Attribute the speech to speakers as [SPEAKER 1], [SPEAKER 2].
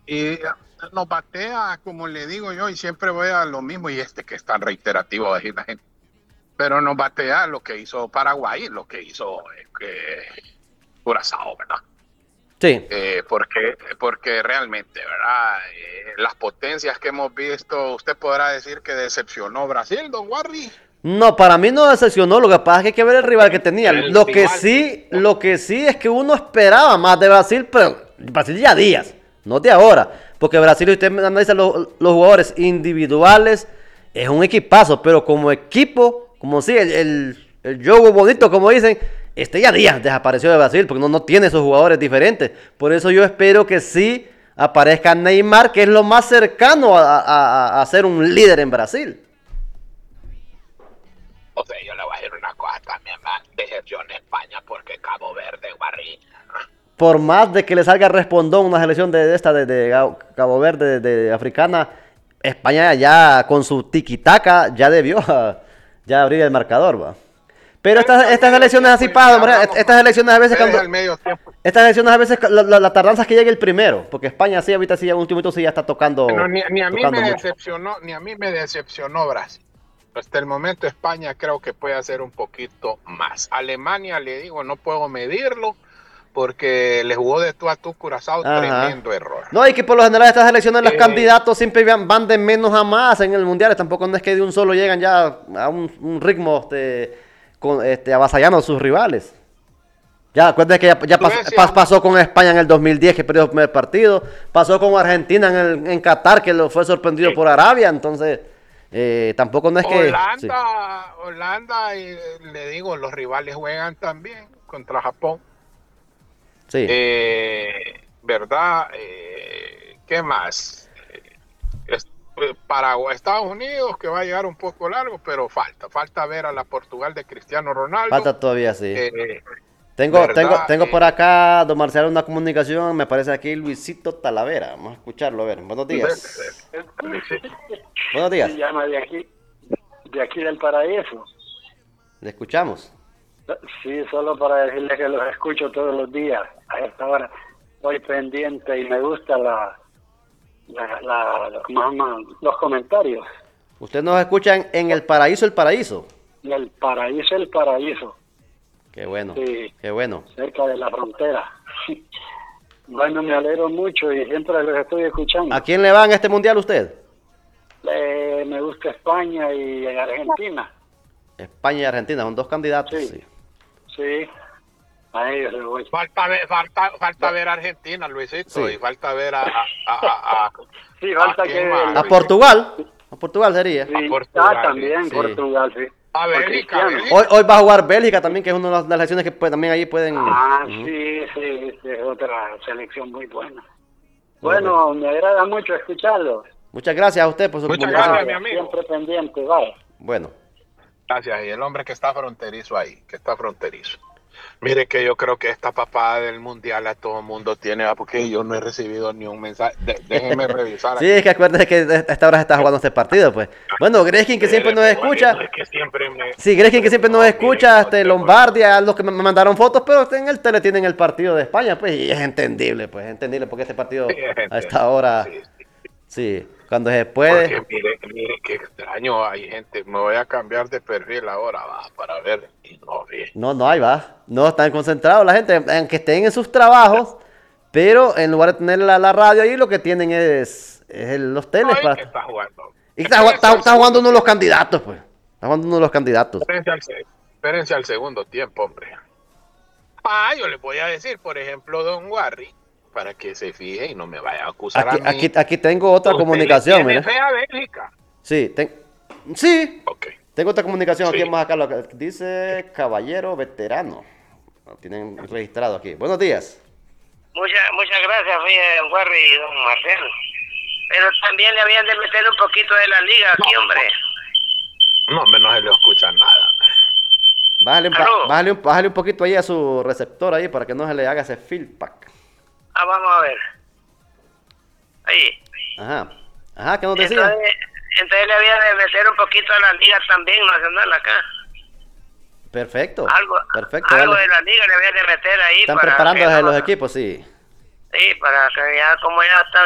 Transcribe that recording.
[SPEAKER 1] Y nos batea, como le digo yo, y siempre voy a lo mismo, y que es tan reiterativo decir la gente, pero nos batea lo que hizo Paraguay, lo que hizo Curazao, ¿verdad?
[SPEAKER 2] Sí.
[SPEAKER 1] Porque realmente, ¿verdad? Las potencias que hemos visto, usted podrá decir que decepcionó Brasil, don Warri.
[SPEAKER 2] No, para mí no decepcionó, lo que pasa es que hay que ver el rival que tenía.
[SPEAKER 1] El rival.
[SPEAKER 2] Lo que sí es que uno esperaba más de Brasil, pero Brasil ya días, no de ahora. Porque Brasil, usted analiza los jugadores individuales, es un equipazo, pero como equipo, como si el juego bonito, como dicen, ya días desapareció de Brasil, porque no tiene esos jugadores diferentes. Por eso yo espero que sí aparezca Neymar, que es lo más cercano a ser un líder en Brasil.
[SPEAKER 1] O sea, yo le voy a decir una cosa también, más decepción España, porque Cabo Verde, Warri.
[SPEAKER 2] Por más de que le salga respondón una selección de esta de Cabo Verde, de africana, España ya con su tiki-taka ya debió ya abrir el marcador, va. Pero estas elecciones así pasan, estas elecciones a veces estas elecciones a veces la tardanza es que llegue el primero, porque España sí ahorita sí a último sí ya está tocando,
[SPEAKER 1] bueno, ni a mí
[SPEAKER 2] tocando
[SPEAKER 1] me
[SPEAKER 2] mucho.
[SPEAKER 1] decepcionó, ni a mí me decepcionó Brasil. Hasta el momento España creo que puede hacer un poquito más. Alemania, le digo, no puedo medirlo porque le jugó de tú a tú Curazao,
[SPEAKER 2] Ajá.
[SPEAKER 1] tremendo error.
[SPEAKER 2] No, y que por lo general estas elecciones los candidatos siempre van de menos a más en el mundial. Tampoco no es que de un solo llegan ya a un ritmo avasallando a sus rivales. Ya, acuérdense que pasó con España en el 2010, que perdió el primer partido. Pasó con Argentina en Qatar, que lo fue sorprendido por Arabia. Entonces, tampoco no es que... Sí.
[SPEAKER 1] Holanda, le digo, los rivales juegan también contra Japón.
[SPEAKER 2] Sí.
[SPEAKER 1] ¿Verdad? ¿Qué más? Paraguay, Estados Unidos, que va a llegar un poco largo, pero falta ver a la Portugal de Cristiano Ronaldo.
[SPEAKER 2] Falta todavía, sí. Tengo por acá, don Marcelo, una comunicación, me parece aquí Luisito Talavera. Vamos a escucharlo, a ver. Buenos días. Buenos días.
[SPEAKER 3] Se llama de aquí del paraíso.
[SPEAKER 2] Le escuchamos.
[SPEAKER 3] Sí, solo para decirle que los escucho todos los días. A esta hora estoy pendiente y me gusta los comentarios.
[SPEAKER 2] Usted nos escucha en El Paraíso, El Paraíso.
[SPEAKER 3] El paraíso, El Paraíso.
[SPEAKER 2] Qué bueno,
[SPEAKER 3] sí,
[SPEAKER 2] qué bueno.
[SPEAKER 3] Cerca de la frontera. Bueno, me alegro mucho y siempre los estoy escuchando.
[SPEAKER 2] ¿A quién le va en este mundial usted?
[SPEAKER 3] Me gusta España y Argentina.
[SPEAKER 2] España y Argentina, son dos candidatos. Sí.
[SPEAKER 3] Sí. A ellos les voy.
[SPEAKER 1] Falta ver a Argentina, Luisito, sí. Y falta ver
[SPEAKER 3] sí, falta
[SPEAKER 2] a Portugal. A Portugal sería.
[SPEAKER 3] Sí,
[SPEAKER 1] a Portugal,
[SPEAKER 3] también, sí. Portugal, sí.
[SPEAKER 1] A Bélgica.
[SPEAKER 2] Hoy va a jugar Bélgica también, que es una de las selecciones que también ahí pueden...
[SPEAKER 3] sí, es otra selección muy buena. Bueno, me agrada mucho escucharlo.
[SPEAKER 2] Muchas gracias a usted por su
[SPEAKER 1] comunicación. Muchas gracias, mi amigo.
[SPEAKER 3] Siempre pendiente, vaya.
[SPEAKER 2] Bueno.
[SPEAKER 1] Gracias, y el hombre que está fronterizo ahí, Mire que yo creo que esta papada del mundial a todo el mundo tiene, porque yo no he recibido ni un mensaje. Déjeme revisar.
[SPEAKER 2] Sí, es que acuérdese que a esta hora se está jugando este partido, pues. Bueno, Greskin, que siempre nos escucha. Sí, Greskin, que siempre nos escucha, Lombardia, los que me mandaron fotos, pero en el tele tienen el partido de España, pues, y es entendible, porque este partido a esta hora, sí, cuando se puede.
[SPEAKER 1] Porque mire qué extraño, hay gente, me voy a cambiar de perfil ahora, para ver, y no ve.
[SPEAKER 2] No, ahí va, no, están concentrados la gente, aunque estén en sus trabajos, pero en lugar de tener la radio ahí, lo que tienen es los teles.
[SPEAKER 1] Está jugando.
[SPEAKER 2] Y está jugando uno de los candidatos, pues. Está jugando uno de los candidatos.
[SPEAKER 1] Espérense al segundo tiempo, hombre. Yo les voy a decir, por ejemplo, don Warri, para que se fije y no me vaya a acusar a mí.
[SPEAKER 2] Aquí tengo otra comunicación,
[SPEAKER 1] mira. ¿Tiene fe a Bélgica?
[SPEAKER 2] Sí, sí.
[SPEAKER 1] Okay.
[SPEAKER 2] Tengo otra comunicación aquí más acá, lo que dice caballero veterano. Lo tienen registrado aquí. Buenos días.
[SPEAKER 4] Muchas gracias, don Warri y don Marcelo. Pero también le habían de meter un poquito de la liga aquí, hombre.
[SPEAKER 1] No se le escucha nada.
[SPEAKER 2] Bájale un poquito ahí a su receptor ahí para que no se le haga ese feedback.
[SPEAKER 4] Vamos a ver. Ahí.
[SPEAKER 2] Ajá, ¿qué nos decía?
[SPEAKER 4] Entonces le había de meter un poquito a la liga también nacional acá.
[SPEAKER 2] Perfecto.
[SPEAKER 4] Algo de la liga le había de meter ahí.
[SPEAKER 2] Están preparando desde los equipos, sí.
[SPEAKER 4] Sí, para que ya, como ya está